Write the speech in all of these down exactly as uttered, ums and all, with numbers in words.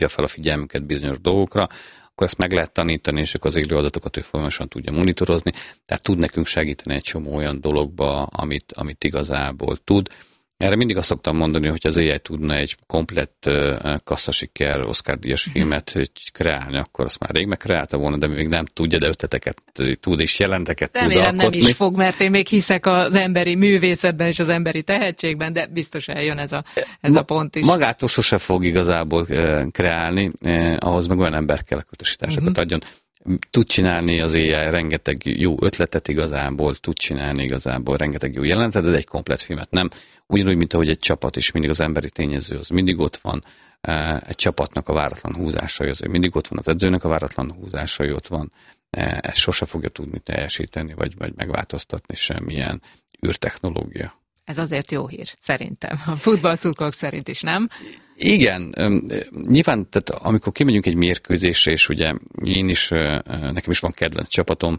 hívja fel a figyelmüket bizonyos dolgokra, akkor ezt meg lehet tanítani, és akkor az élő adatokat ő folyamatosan tudja monitorozni, tehát tud nekünk segíteni egy csomó olyan dologba, amit, amit igazából tud. Erre mindig azt szoktam mondani, hogy az á i tudna egy komplett uh, kasszasiker, Oscar-díjas filmet kreálni, akkor azt már rég megkreálta volna, de még nem tudja, de ötleteket tud és jelenteket tud Remélem alkotni. nem is fog, mert én még hiszek az emberi művészetben és az emberi tehetségben, de biztos eljön ez a, ez a pont is. Magától sose fog igazából uh, kreálni, uh, ahhoz meg olyan ember kell, hogy utasításokat uh-huh. adjon. Tud csinálni az á i rengeteg jó ötletet igazából, tud csinálni igazából rengeteg jó jelenetet, de egy komplett filmet nem. Ugyanúgy, mint ahogy egy csapat is, mindig az emberi tényező az mindig ott van, egy csapatnak a váratlan húzásai azért mindig ott van, az edzőnek a váratlan húzásai ott van, ezt sose fogja tudni teljesíteni, vagy, vagy megváltoztatni semmilyen űrtechnológia. Ez azért jó hír, szerintem. A futballszurkolók szerint is, nem? Igen, nyilván, tehát amikor kimegyünk egy mérkőzésre, és ugye én is, nekem is van kedvenc csapatom,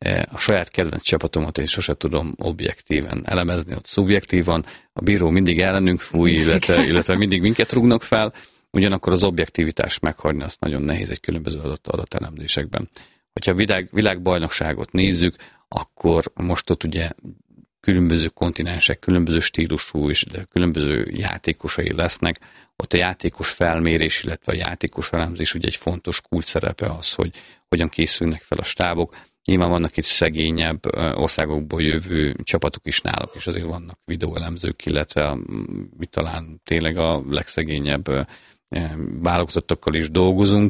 a saját kedvenc csapatomat én sose tudom objektíven elemezni, ott szubjektívan, a bíró mindig ellenünk fúj, illetve, illetve mindig minket rúgnak fel, ugyanakkor az objektivitást meghagyni azt nagyon nehéz egy különböző adat, adatelemzésekben. Hogyha világ, világbajnokságot nézzük, akkor most ott ugye különböző kontinensek, különböző stílusú és különböző játékosai lesznek. Ott a játékos felmérés, illetve a játékos elemzés ugye egy fontos kulcs szerepe az, hogy hogyan készülnek fel a stábok. Nyilván vannak itt szegényebb országokból jövő csapatok is náluk, és azért vannak videóelemzők, illetve mi talán tényleg a legszegényebb válogatottakkal is dolgozunk.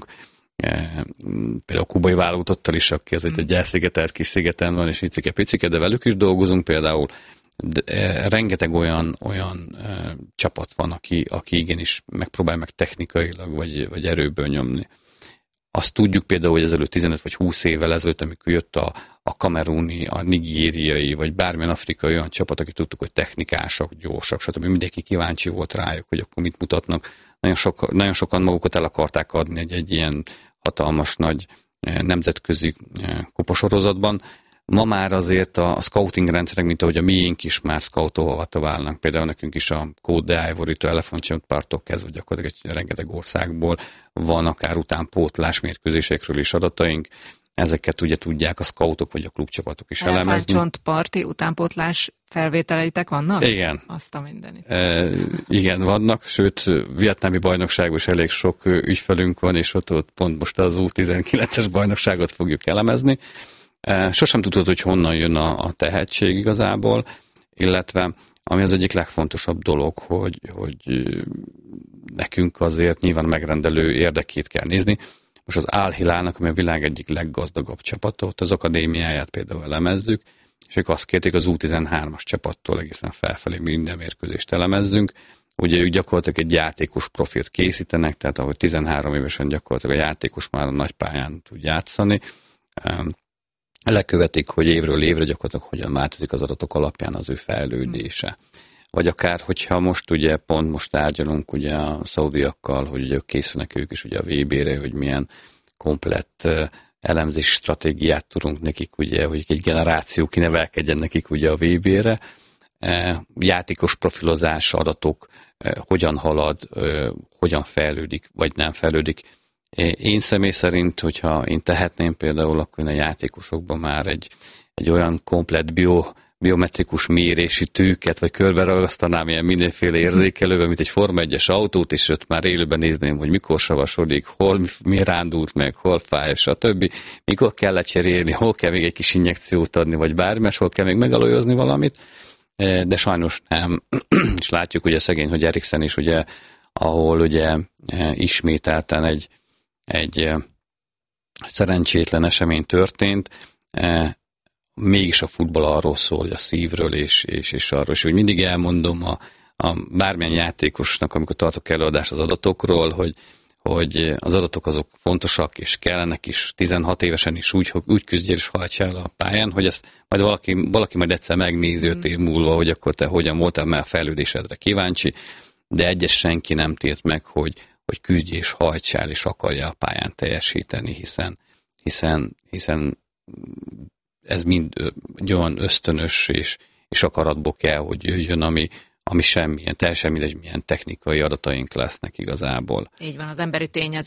Például a kubai válogatottal is, aki azért egy elszigetelt kis szigeten van, és icike-picike, de velük is dolgozunk például. De, e, rengeteg olyan, olyan e, csapat van, aki, aki igenis megpróbál meg technikailag, vagy, vagy erőből nyomni. Azt tudjuk például, hogy ezelőtt tizenöt vagy húsz évvel ezelőtt, amikor jött a, a kameruni, a nigériai, vagy bármilyen afrikai olyan csapat, aki tudtuk, hogy technikások, gyorsak, stb. Mindenki kíváncsi volt rájuk, hogy akkor mit mutatnak. Nagyon, sok, nagyon sokan magukat el akarták adni egy, egy ilyen hatalmas nagy nemzetközi kupasorozatban. Ma már azért a scouting rendszerek, mint ahogy a miénk is már scoutolható válnak. Például nekünk is a Côte d'Ivory-től, Elefantcsontparttól kezdve gyakorlatilag egy rengeteg országból van akár utánpótlás mérkőzésekről is adataink. Ezeket ugye tudják a scoutok vagy a klubcsapatok is elemezni. Elefantcsontparti utánpótlás felvételeitek vannak? Igen. Azt a mindenit. E, igen, vannak, sőt, vietnámi bajnokságban is elég sok ügyfelünk van, és ott, ott pont most az U tizenkilences bajnokságot fogjuk elemezni. E, sosem tudod, hogy honnan jön a, a tehetség igazából, illetve ami az egyik legfontosabb dolog, hogy, hogy nekünk azért nyilván megrendelő érdekét kell nézni. Most az Al Hilálnak, ami a világ egyik leggazdagabb csapata, ott az akadémiáját például elemezzük, és ők azt kérték az U tizenhármas csapattól egészen felfelé minden mérkőzést elemezzünk. Ugye ők gyakorlatilag egy játékos profilt készítenek, tehát ahogy tizenhárom évesen gyakorlatilag a játékos már a nagypályán tud játszani. Lekövetik, hogy évről évre gyakorlatilag hogyan változik az adatok alapján az ő fejlődése. Vagy akár, hogyha most ugye pont most tárgyalunk ugye a szaudiakkal, hogy ugye készülnek ők is ugye a vé bé-re, hogy milyen komplett elemzési stratégiát tudunk nekik, ugye, hogy egy generáció kinevelkedjen nekik ugye a vé bé-re. Játékos profilozás, adatok, hogyan halad, hogyan fejlődik, vagy nem fejlődik. Én személy szerint, hogyha én tehetném például, akkor én a játékosokban már egy, egy olyan komplett bio biometrikus mérési tűket, vagy körbe ragasztanám ilyen mindenféle érzékelőben, mint egy Forma egyes autót, és ott már élőben nézném, hogy mikor savasodik, hol mi rándult meg, hol fáj, stb. Mikor kell lecserélni, hol kell még egy kis injekciót adni, vagy bármi, hol kell még megalajozni valamit, de sajnos nem. És látjuk ugye szegény, hogy Eriksen is ugye, ahol ugye ismételten egy, egy szerencsétlen esemény történt, mégis a futball arról szól, hogy a szívről és, és, és arról, és hogy mindig elmondom a, a bármilyen játékosnak, amikor tartok előadást az adatokról, hogy, hogy az adatok azok fontosak, és kellenek is, tizenhat évesen is úgy, úgy küzdjél és hajts el a pályán, hogy ezt majd valaki, valaki majd egyszer megnézi öt év múlva, hogy akkor te hogyan voltál, mert a fejlődésedre kíváncsi, de egyes senki nem tért meg, hogy, hogy küzdj és hajts el, és akarja a pályán teljesíteni, hiszen, hiszen, hiszen ez mind egy olyan ösztönös és, és akaratból kell, hogy jöjjön, ami, ami semmilyen, teljesen mindegy, milyen technikai adataink lesznek igazából. Így van, az emberi tényező